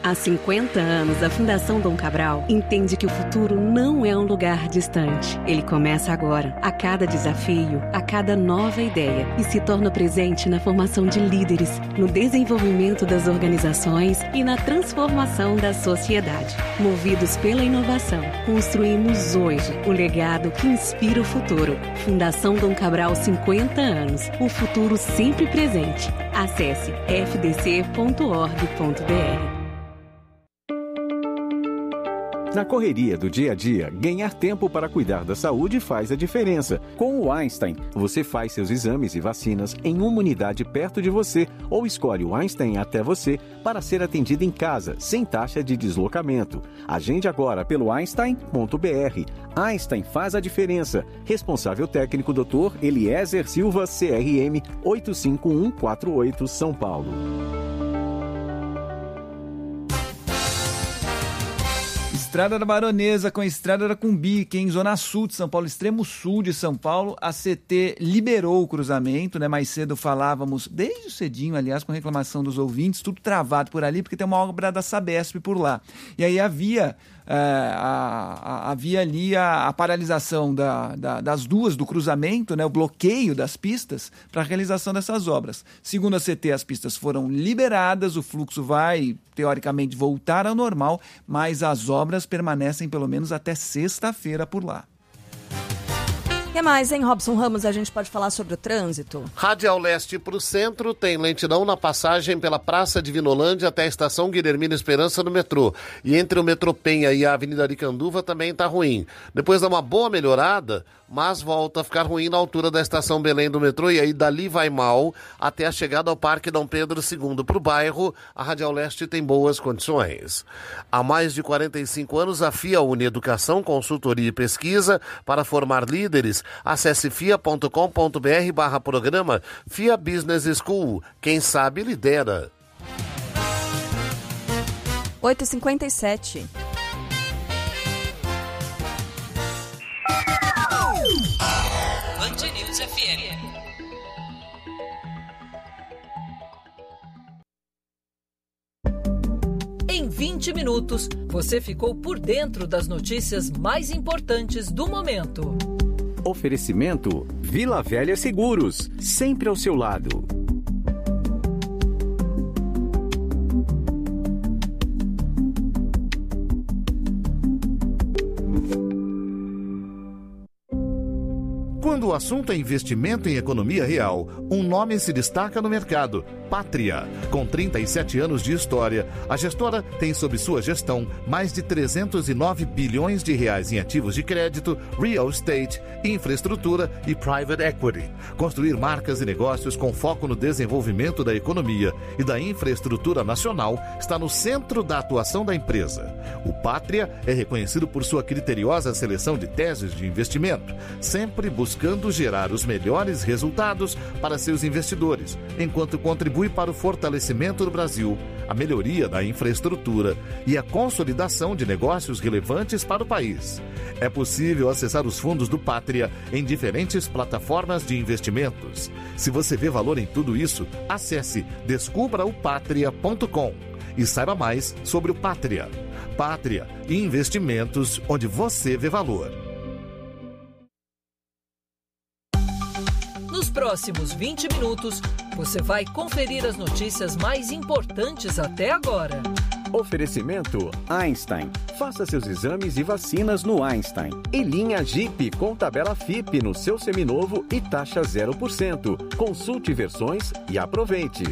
Há 50 anos, a Fundação Dom Cabral entende que o futuro não é um lugar distante. Ele começa agora, a cada desafio, a cada nova ideia, e se torna presente na formação de líderes, no desenvolvimento das organizações e na transformação da sociedade. Movidos pela inovação, construímos hoje o legado que inspira o futuro. Fundação Dom Cabral, 50 anos. O futuro sempre presente. Acesse fdc.org.br. Na correria do dia a dia, ganhar tempo para cuidar da saúde faz a diferença. Com o Einstein, você faz seus exames e vacinas em uma unidade perto de você ou escolhe o Einstein até você para ser atendido em casa, sem taxa de deslocamento. Agende agora pelo einstein.br. Einstein faz a diferença. Responsável técnico Dr. Eliezer Silva, CRM 85148, São Paulo. Estrada da Baronesa com a Estrada da Cumbica, em Zona Sul de São Paulo, extremo sul de São Paulo. A CT liberou o cruzamento, né? Mais cedo falávamos, desde cedinho, aliás, com reclamação dos ouvintes, tudo travado por ali, porque tem uma obra da Sabesp por lá. E aí havia ali a paralisação das duas do cruzamento, né, o bloqueio das pistas para a realização dessas obras. Segundo a CT, as pistas foram liberadas, o fluxo vai, teoricamente, voltar ao normal, mas as obras permanecem pelo menos até sexta-feira por lá. O que mais, hein, Robson Ramos? A gente pode falar sobre o trânsito? Radial Leste para o centro tem lentidão na passagem pela Praça de Vinolândia até a estação Guilhermina Esperança no metrô. E entre o metrô Penha e a Avenida Aricanduva também está ruim. Depois dá uma boa melhorada, mas volta a ficar ruim na altura da estação Belém do metrô, e aí dali vai mal até a chegada ao Parque Dom Pedro II. Para o bairro, a Radial Leste tem boas condições. Há mais de 45 anos, a FIA une Educação, Consultoria e Pesquisa para formar líderes. Acesse fia.com.br/programa FIA Business School. Quem sabe lidera. 8h57. Band News FM. Em 20 minutos, você ficou por dentro das notícias mais importantes do momento. Oferecimento Vila Velha Seguros, sempre ao seu lado. Quando o assunto é investimento em economia real, um nome se destaca no mercado: Pátria. Com 37 anos de história, a gestora tem sob sua gestão mais de 309 bilhões de reais em ativos de crédito, real estate, infraestrutura e private equity. Construir marcas e negócios com foco no desenvolvimento da economia e da infraestrutura nacional está no centro da atuação da empresa. O Pátria é reconhecido por sua criteriosa seleção de teses de investimento, sempre buscando gerar os melhores resultados para seus investidores, enquanto contribui para o fortalecimento do Brasil, a melhoria da infraestrutura e a consolidação de negócios relevantes para o país. É possível acessar os fundos do Pátria em diferentes plataformas de investimentos. Se você vê valor em tudo isso, acesse descubraopatria.com e saiba mais sobre o Pátria. Pátria, investimentos onde você vê valor. Nos próximos 20 minutos, você vai conferir as notícias mais importantes até agora. Oferecimento Einstein. Faça seus exames e vacinas no Einstein. E linha Jeep com tabela FIP no seu seminovo e taxa 0%. Consulte versões e aproveite.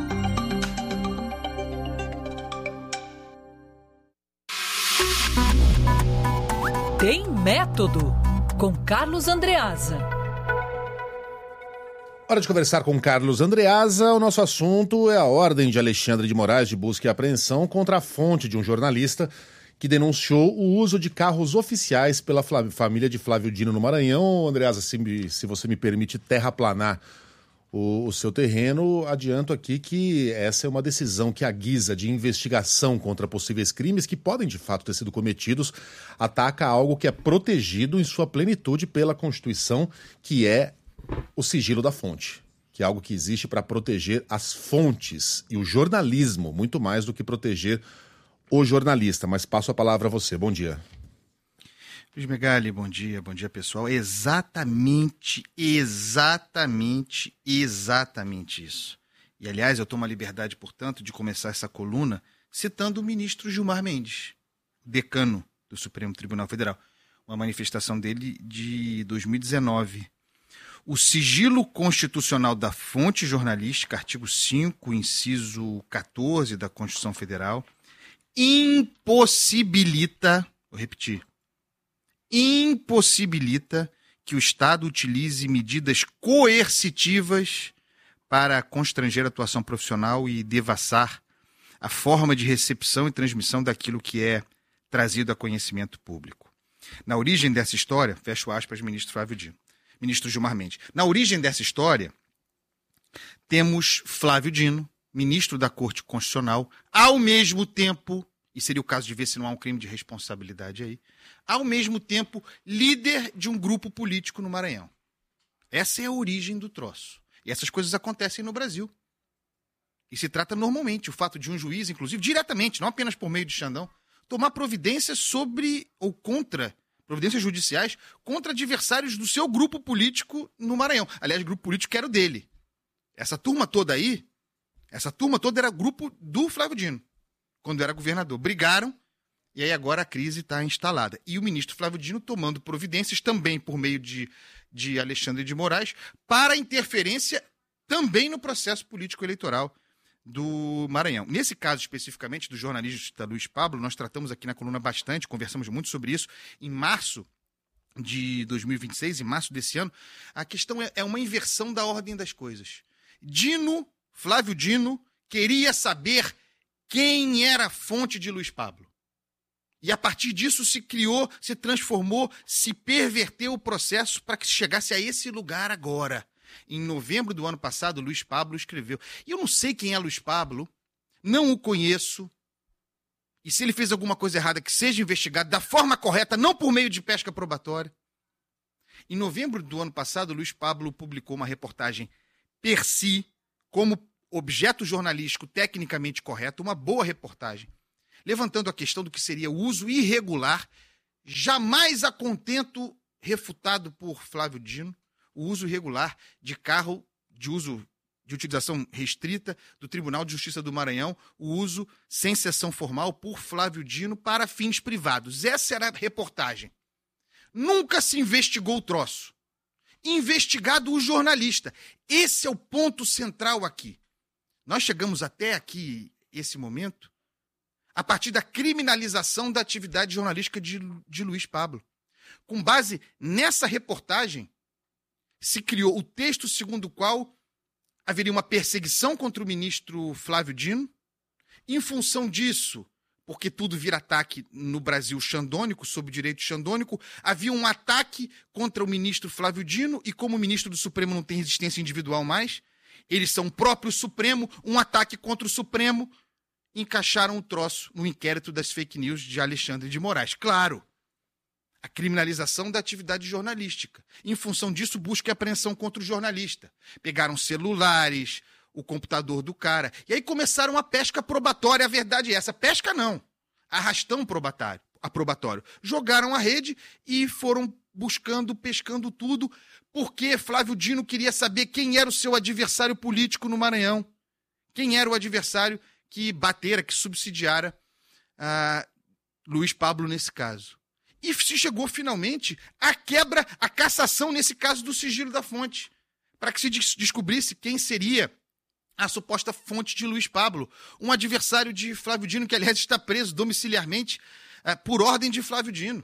Tem Método, com Carlos Andreasa. Hora de conversar com Carlos Andreasa. O nosso assunto é a ordem de Alexandre de Moraes de busca e apreensão contra a fonte de um jornalista que denunciou o uso de carros oficiais pela família de Flávio Dino no Maranhão. Andreasa, se você me permite terraplanar o seu terreno, adianto aqui que essa é uma decisão que, à guisa de investigação contra possíveis crimes que podem de fato ter sido cometidos, ataca algo que é protegido em sua plenitude pela Constituição, que é o sigilo da fonte, que é algo que existe para proteger as fontes e o jornalismo, muito mais do que proteger o jornalista, mas passo a palavra a você. Bom dia. Luiz Megali, bom dia pessoal. Exatamente isso. E aliás, eu tomo a liberdade, portanto, de começar essa coluna citando o ministro Gilmar Mendes, decano do Supremo Tribunal Federal. Uma manifestação dele de 2019. O sigilo constitucional da fonte jornalística, artigo 5, inciso 14 da Constituição Federal, impossibilita, vou repetir, impossibilita que o Estado utilize medidas coercitivas para constranger a atuação profissional e devassar a forma de recepção e transmissão daquilo que é trazido a conhecimento público. Na origem dessa história, fecho aspas, ministro Gilmar Mendes. Na origem dessa história, temos Flávio Dino, ministro da Corte Constitucional, ao mesmo tempo, e seria o caso de ver se não há um crime de responsabilidade aí, ao mesmo tempo, líder de um grupo político no Maranhão. Essa é a origem do troço. E essas coisas acontecem no Brasil. E se trata normalmente o fato de um juiz, inclusive diretamente, não apenas por meio de Xandão, tomar providências sobre ou contra, providências judiciais, contra adversários do seu grupo político no Maranhão. Aliás, grupo político que era o dele. Essa turma toda era grupo do Flávio Dino, quando era governador. Brigaram, e aí agora a crise está instalada. E o ministro Flávio Dino tomando providências também por meio de Alexandre de Moraes para interferência também no processo político eleitoral do Maranhão. Nesse caso especificamente do jornalista Luiz Pablo, nós tratamos aqui na coluna bastante, conversamos muito sobre isso. Em março de 2026, em março desse ano, a questão é uma inversão da ordem das coisas. Flávio Dino, queria saber quem era a fonte de Luiz Pablo. E a partir disso se criou, se transformou, se perverteu o processo para que se chegasse a esse lugar agora. Em novembro do ano passado, Luiz Pablo escreveu. E eu não sei quem é Luiz Pablo, não o conheço. E se ele fez alguma coisa errada, que seja investigado da forma correta, não por meio de pesca probatória. Em novembro do ano passado, Luiz Pablo publicou uma reportagem per si, como objeto jornalístico tecnicamente correto, uma boa reportagem, levantando a questão do que seria o uso irregular, jamais a contento refutado por Flávio Dino, o uso irregular de carro de utilização restrita do Tribunal de Justiça do Maranhão, o uso sem sessão formal por Flávio Dino para fins privados. Essa era a reportagem. Nunca se investigou o troço. Investigado o jornalista. Esse é o ponto central aqui. Nós chegamos até aqui, esse momento, a partir da criminalização da atividade jornalística de Luiz Pablo. Com base nessa reportagem, se criou o texto segundo o qual haveria uma perseguição contra o ministro Flávio Dino. Em função disso, porque tudo vira ataque no Brasil xandônico, sob o direito xandônico, havia um ataque contra o ministro Flávio Dino, e como o ministro do Supremo não tem resistência individual mais, eles são o próprio Supremo, um ataque contra o Supremo, encaixaram o troço no inquérito das fake news de Alexandre de Moraes. Claro, a criminalização da atividade jornalística. Em função disso, busca e apreensão contra o jornalista. Pegaram celulares, o computador do cara, e aí começaram a pesca probatória. A verdade é essa, pesca não, arrastão aprobatório. Jogaram a rede e foram buscando, pescando tudo, porque Flávio Dino queria saber quem era o seu adversário político no Maranhão, quem era o adversário que batera, que subsidiara Luiz Pablo nesse caso. E se chegou finalmente à quebra, à cassação nesse caso do sigilo da fonte, para que se descobrisse quem seria a suposta fonte de Luiz Pablo, um adversário de Flávio Dino, que aliás está preso domiciliarmente por ordem de Flávio Dino.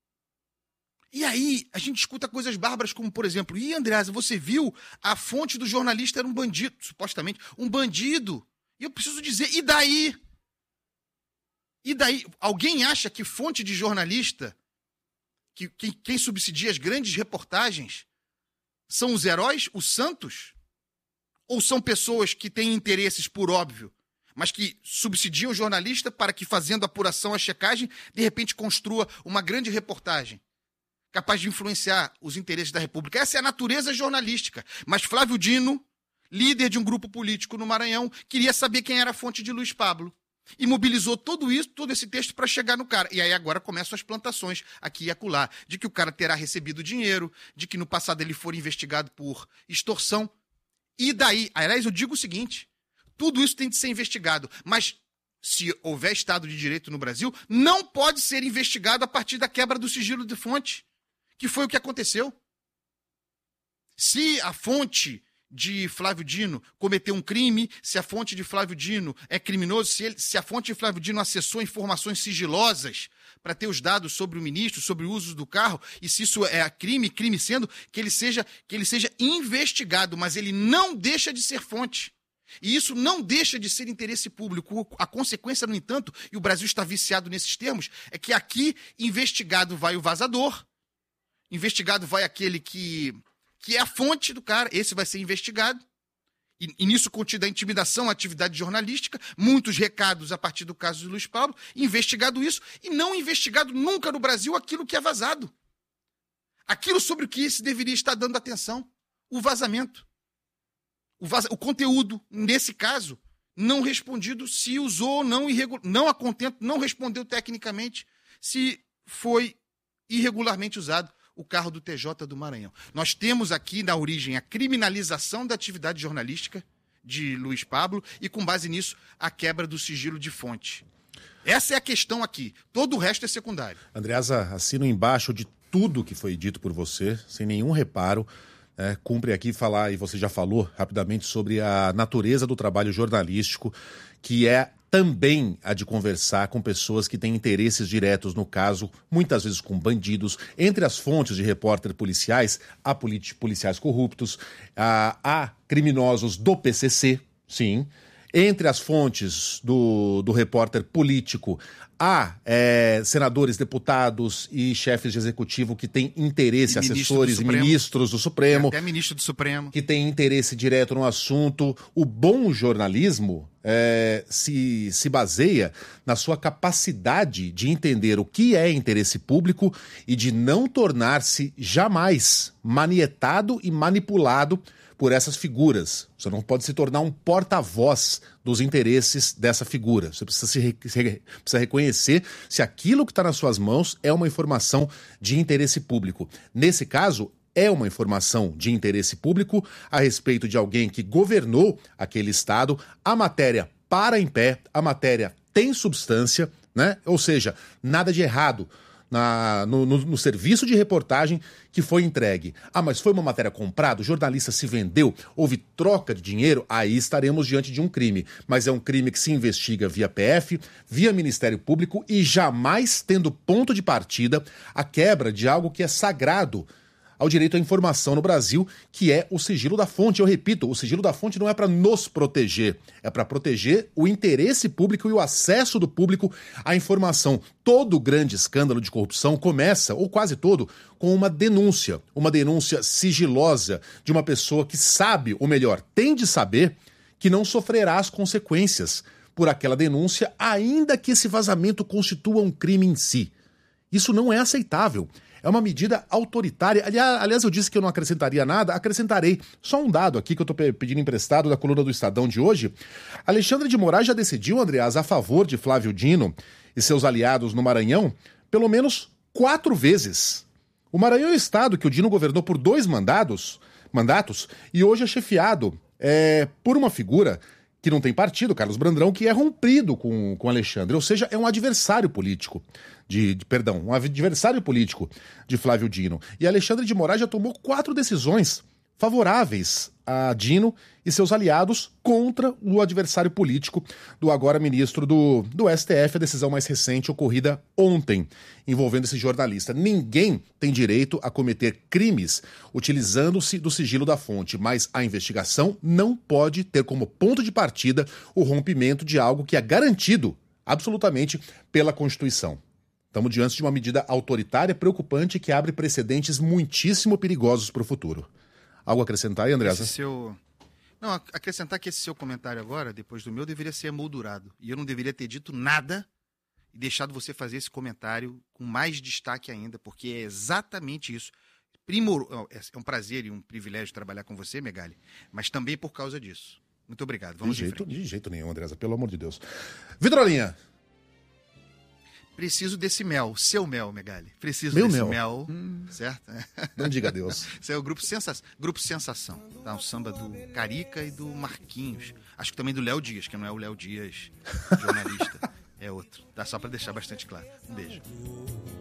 E aí a gente escuta coisas bárbaras como, por exemplo, Andreasa, você viu? A fonte do jornalista era um bandido, supostamente, um bandido. E eu preciso dizer, e daí? E daí? Alguém acha que fonte de jornalista, que quem subsidia as grandes reportagens, são os heróis, os santos? Ou são pessoas que têm interesses, por óbvio, mas que subsidiam o jornalista para que, fazendo a apuração, a checagem, de repente construa uma grande reportagem capaz de influenciar os interesses da República? Essa é a natureza jornalística. Mas Flávio Dino, líder de um grupo político no Maranhão, queria saber quem era a fonte de Luiz Pablo. E mobilizou todo esse texto para chegar no cara. E aí agora começam as plantações aqui e acolá, de que o cara terá recebido dinheiro, de que no passado ele for investigado por extorsão. E daí, aliás, eu digo o seguinte, tudo isso tem de ser investigado, mas se houver Estado de Direito no Brasil, não pode ser investigado a partir da quebra do sigilo de fonte, que foi o que aconteceu. Se a fonte de Flávio Dino cometeu um crime, se a fonte de Flávio Dino é criminoso, se a fonte de Flávio Dino acessou informações sigilosas para ter os dados sobre o ministro, sobre o uso do carro, e se isso é crime sendo que ele seja investigado, mas ele não deixa de ser fonte. E isso não deixa de ser interesse público. A consequência, no entanto, e o Brasil está viciado nesses termos, é que aqui investigado vai o vazador, investigado vai aquele que é a fonte do cara, esse vai ser investigado. E nisso contida a intimidação, a atividade jornalística, muitos recados a partir do caso de Luiz Pablo, investigado isso, e não investigado nunca no Brasil aquilo que é vazado. Aquilo sobre o que se deveria estar dando atenção, o vazamento. O conteúdo, nesse caso, não respondido se usou ou não a contento, não respondeu tecnicamente se foi irregularmente usado o carro do TJ do Maranhão. Nós temos aqui na origem a criminalização da atividade jornalística de Luiz Pablo e, com base nisso, a quebra do sigilo de fonte. Essa é a questão aqui. Todo o resto é secundário. Andreasa, assino embaixo de tudo que foi dito por você, sem nenhum reparo. Cumpre aqui falar, e você já falou rapidamente, sobre a natureza do trabalho jornalístico, que é também a de conversar com pessoas que têm interesses diretos no caso, muitas vezes com bandidos. Entre as fontes de repórter policiais, há policiais corruptos, há criminosos do PCC, sim. Entre as fontes do repórter político, há senadores, deputados e chefes de executivo que têm interesse, assessores e ministros do Supremo. Até ministro do Supremo. Que têm interesse direto no assunto. O bom jornalismo se baseia na sua capacidade de entender o que é interesse público e de não tornar-se jamais manietado e manipulado por essas figuras. Você não pode se tornar um porta-voz dos interesses dessa figura. Você precisa reconhecer se aquilo que está nas suas mãos é uma informação de interesse público. Nesse caso, é uma informação de interesse público a respeito de alguém que governou aquele estado. A matéria para em pé, a matéria tem substância, né? Ou seja, nada de errado no serviço de reportagem que foi entregue. Mas foi uma matéria comprada, o jornalista se vendeu, houve troca de dinheiro, aí estaremos diante de um crime. Mas é um crime que se investiga via PF, via Ministério Público e jamais tendo ponto de partida a quebra de algo que é sagrado ao direito à informação no Brasil, que é o sigilo da fonte. Eu repito, o sigilo da fonte não é para nos proteger, é para proteger o interesse público e o acesso do público à informação. Todo grande escândalo de corrupção começa, ou quase todo, com uma denúncia sigilosa de uma pessoa que sabe, ou melhor, tem de saber, que não sofrerá as consequências por aquela denúncia, ainda que esse vazamento constitua um crime em si. Isso não é aceitável. É uma medida autoritária. Aliás, eu disse que eu não acrescentaria nada, acrescentarei. Só um dado aqui que eu estou pedindo emprestado da coluna do Estadão de hoje. Alexandre de Moraes já decidiu, Andreasa, a favor de Flávio Dino e seus aliados no Maranhão, pelo menos 4 vezes. O Maranhão é o estado que o Dino governou por 2 mandatos, e hoje é chefiado por uma figura que não tem partido, Carlos Brandão, que é rompido com Alexandre, ou seja, é um adversário político um adversário político de Flávio Dino. E Alexandre de Moraes já tomou 4 decisões favoráveis a Dino e seus aliados contra o adversário político do agora ministro do STF, a decisão mais recente ocorrida ontem, envolvendo esse jornalista. Ninguém tem direito a cometer crimes utilizando-se do sigilo da fonte, mas a investigação não pode ter como ponto de partida o rompimento de algo que é garantido absolutamente pela Constituição. Estamos diante de uma medida autoritária, preocupante, que abre precedentes muitíssimo perigosos para o futuro. Algo a acrescentar aí, Andreasa? Não, acrescentar que esse seu comentário agora, depois do meu, deveria ser emoldurado. E eu não deveria ter dito nada e deixado você fazer esse comentário com mais destaque ainda, porque é exatamente isso. É um prazer e um privilégio trabalhar com você, Megali, mas também por causa disso. Muito obrigado. Vamos de jeito nenhum, Andresa, pelo amor de Deus. Vitrolinha. Preciso desse mel, seu mel, Megali. Preciso Meu desse mel. Certo? Não diga adeus. Esse é o Grupo Sensação. Tá? O samba do Carica e do Marquinhos. Acho que também do Léo Dias, que não é o Léo Dias jornalista. É outro. Tá? Só para deixar bastante claro. Um beijo.